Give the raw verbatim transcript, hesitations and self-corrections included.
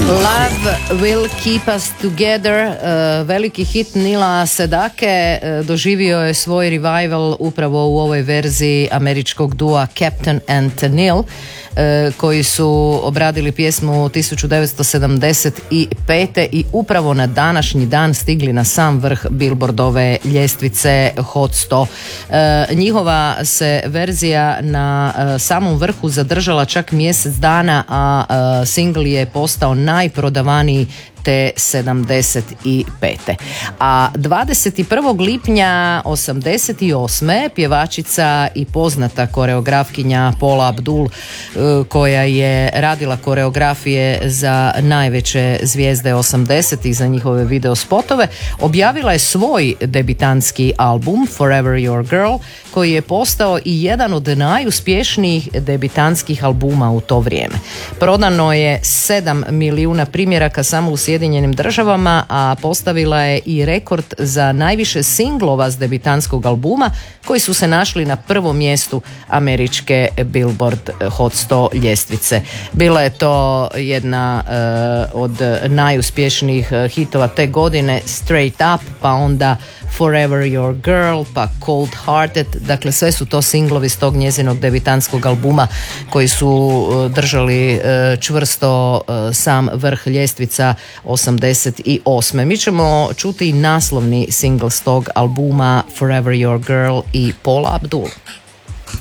Love Will Keep Us Together, uh, veliki hit Nila Sedake, uh, doživio je svoj revival upravo u ovoj verziji američkog dua Captain and Tennille, uh, koji su obradili pjesmu tisuću devetsto sedamdeset pete i upravo na današnji dan stigli na sam vrh Billboardove ljestvice Hot sto. Uh, njihova se verzija na uh, samom vrhu zadržala čak mjesec dana, a uh, singl je postao najprodavaniji te sedamdeset pete. A dvadeset prvog lipnja osamdeset osme pjevačica i poznata koreografkinja Paula Abdul, koja je radila koreografije za najveće zvijezde osamdesetih, za njihove video spotove, objavila je svoj debitanski album Forever Your Girl, koji je postao i jedan od najuspješnijih debitanskih albuma u to vrijeme. Prodano je sedam milijuna primjeraka samo u Sjedinjenim državama, a postavila je i rekord za najviše singlova s debitanskog albuma koji su se našli na prvom mjestu američke Billboard Hot sto ljestvice. Bila je to jedna uh, od najuspješnijih hitova te godine, Straight Up, pa onda Forever Your Girl, pa Cold Hearted. Dakle, sve su to singlovi s tog njezinog debitanskog albuma koji su držali čvrsto sam vrh ljestvica osamdeset osme. Mi ćemo čuti naslovni singl s tog albuma Forever Your Girl i Paula Abdul.